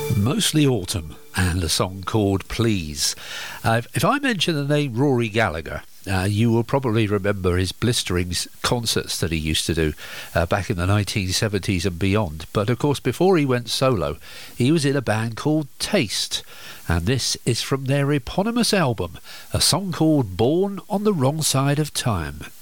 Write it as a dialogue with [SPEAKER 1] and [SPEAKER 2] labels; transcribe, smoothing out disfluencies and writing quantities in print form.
[SPEAKER 1] Mostly Autumn and a song called Please. If I mention the name Rory Gallagher, you will probably remember his blistering concerts that he used to do back in the 1970s and beyond. But of course, before he went solo, he was in a band called Taste. And this is from their eponymous album, a song called Born on the Wrong Side of Time.